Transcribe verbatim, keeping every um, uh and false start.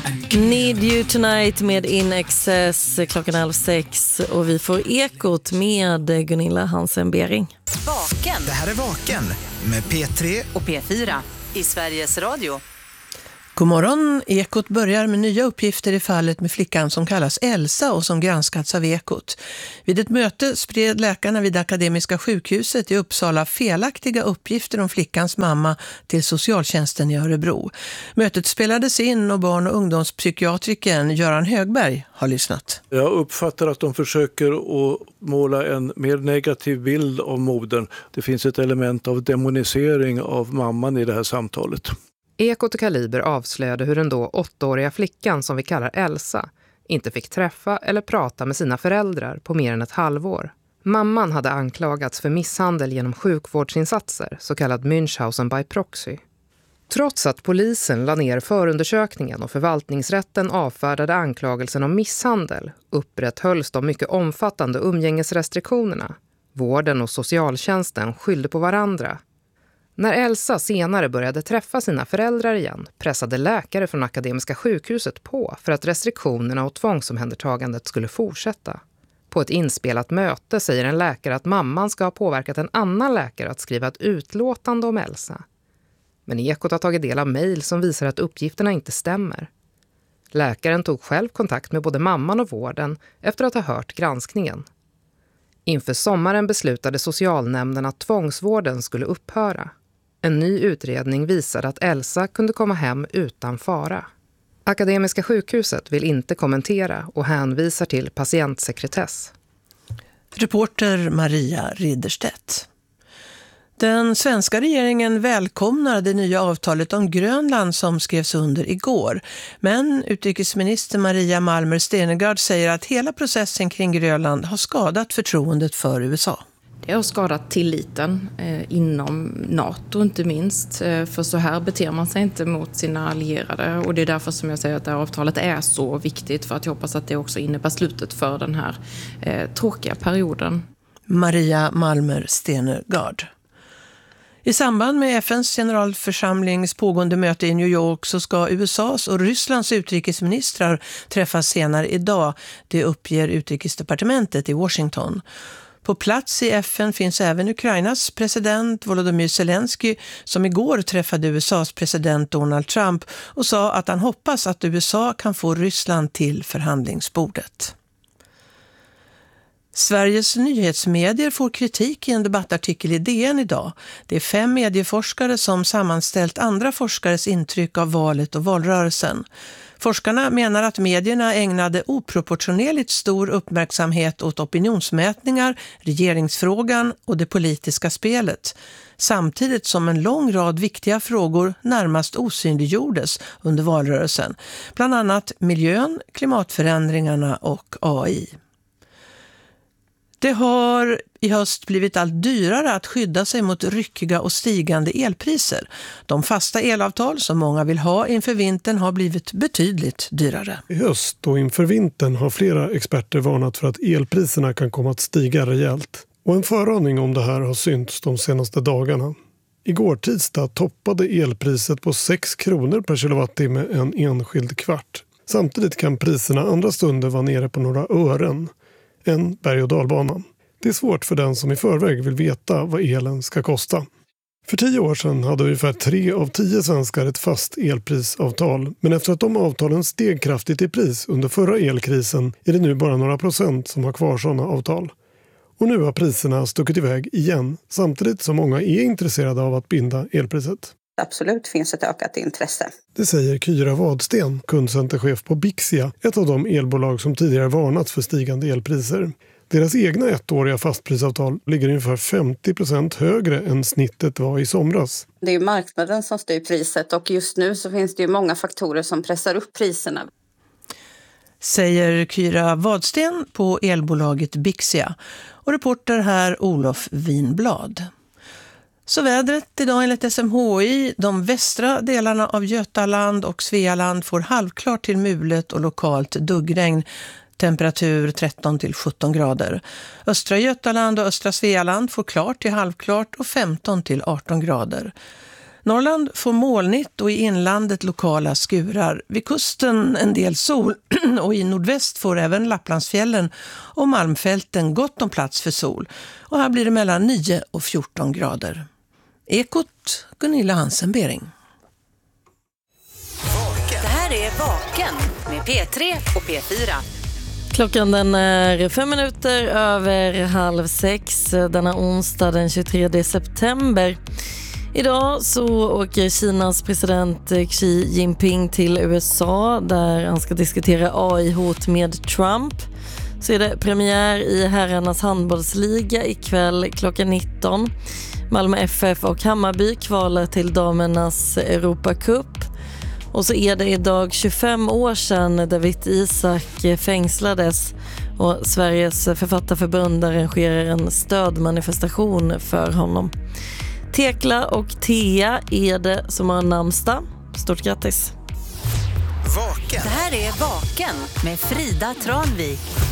Need You Tonight med In Excess, klockan halv sex, och vi får Ekot med Gunilla Hansen-Bering. Vaken. Det här är Vaken med P tre och P fyra i Sveriges Radio. God morgon, Ekot börjar med nya uppgifter i fallet med flickan som kallas Elsa och som granskats av Ekot. Vid ett möte spred läkarna vid Akademiska sjukhuset i Uppsala felaktiga uppgifter om flickans mamma till socialtjänsten i Örebro. Mötet spelades in och barn- och ungdomspsykiatriken Göran Högberg har lyssnat. Jag uppfattar att de försöker att måla en mer negativ bild av modern. Det finns ett element av demonisering av mamman i det här samtalet. Ekot och Kaliber avslöjade hur den då åttaåriga flickan som vi kallar Elsa inte fick träffa eller prata med sina föräldrar på mer än ett halvår. Mamman hade anklagats för misshandel genom sjukvårdsinsatser, så kallad Münchhausen by proxy. Trots att polisen la ner förundersökningen och förvaltningsrätten avfärdade anklagelsen om misshandel, upprätthölls de mycket omfattande umgängesrestriktionerna. Vården och socialtjänsten skyllde på varandra. När Elsa senare började träffa sina föräldrar igen pressade läkare från Akademiska sjukhuset på för att restriktionerna och tvångsomhändertagandet skulle fortsätta. På ett inspelat möte säger en läkare att mamman ska ha påverkat en annan läkare att skriva ett utlåtande om Elsa. Men Ekot har tagit del av mejl som visar att uppgifterna inte stämmer. Läkaren tog själv kontakt med både mamman och vården efter att ha hört granskningen. Inför sommaren beslutade socialnämnden att tvångsvården skulle upphöra. En ny utredning visade att Elsa kunde komma hem utan fara. Akademiska sjukhuset vill inte kommentera och hänvisar till patientsekretess. Reporter Maria Ridderstedt. Den svenska regeringen välkomnar det nya avtalet om Grönland som skrevs under igår. Men utrikesminister Maria Malmer Stenergard säger att hela processen kring Grönland har skadat förtroendet för U S A. Det har skadat tilliten eh, inom NATO inte minst. Eh, för så här beter man sig inte mot sina allierade. Och det är därför som jag säger att det här avtalet är så viktigt. För att jag hoppas att det också innebär slutet för den här eh, tråkiga perioden. Maria Malmer Stenergard. I samband med F N:s generalförsamlings pågående möte i New York så ska U S A:s och Rysslands utrikesministrar träffas senare idag. Det uppger utrikesdepartementet i Washington. På plats i F N finns även Ukrainas president Volodymyr Zelensky som igår träffade U S A:s president Donald Trump och sa att han hoppas att U S A kan få Ryssland till förhandlingsbordet. Sveriges nyhetsmedier får kritik i en debattartikel i D N idag. Det är fem medieforskare som sammanställt andra forskares intryck av valet och valrörelsen. Forskarna menar att medierna ägnade oproportionerligt stor uppmärksamhet åt opinionsmätningar, regeringsfrågan och det politiska spelet, samtidigt som en lång rad viktiga frågor närmast osynliggjordes under valrörelsen, bland annat miljön, klimatförändringarna och A I. Det har i höst blivit allt dyrare att skydda sig mot ryckiga och stigande elpriser. De fasta elavtal som många vill ha inför vintern har blivit betydligt dyrare. I höst och inför vintern har flera experter varnat för att elpriserna kan komma att stiga rejält. Och en föraning om det här har synts de senaste dagarna. Igår tisdag toppade elpriset på sex kronor per kilowattimme en enskild kvart. Samtidigt kan priserna andra stunder vara nere på några ören. En berg- och dalbana. Det är svårt för den som i förväg vill veta vad elen ska kosta. För tio år sedan hade ungefär tre av tio svenskar ett fast elprisavtal. Men efter att de avtalen steg kraftigt i pris under förra elkrisen är det nu bara några procent som har kvar sådana avtal. Och nu har priserna stuckit iväg igen, samtidigt som många är intresserade av att binda elpriset. Absolut finns ett ökat intresse. Det säger Kyra Wadsten, kundcenterchef på Bixia, ett av de elbolag som tidigare varnat för stigande elpriser. Deras egna ettåriga fastprisavtal ligger ungefär femtio procent högre än snittet var i somras. Det är ju marknaden som styr priset och just nu så finns det ju många faktorer som pressar upp priserna. Säger Kyra Wadsten på elbolaget Bixia. Och reporter här Olof Winblad. Så vädret idag enligt S M H I, de västra delarna av Götaland och Svealand får halvklart till mulet och lokalt duggregn. Temperatur tretton till sjutton grader. Östra Götaland och östra Svealand får klart till halvklart och femton till arton grader. Norrland får molnigt och i inlandet lokala skurar. Vid kusten en del sol och i nordväst får även Lapplandsfjällen och Malmfälten gott om plats för sol. Och här blir det mellan nio och fjorton grader. Ekot, Gunilla Hansen-Bering. Det här är Vaken med P tre och P fyra. Klockan den är fem minuter över halv sex denna onsdag den tjugotredje september. Idag så åker Kinas president Xi Jinping till U S A där han ska diskutera A I-hot med Trump. Så är det premiär i herrarnas handbollsliga ikväll klockan nitton. Malmö F F och Hammarby kvalar till damernas Europacup. Och så är det idag tjugofem år sedan Dawit Isaak fängslades och Sveriges författarförbund arrangerar en stödmanifestation för honom. Tekla och Thea är det som har namnsdag. Stort grattis! Vaken. Det här är Vaken med Frida Tranvik.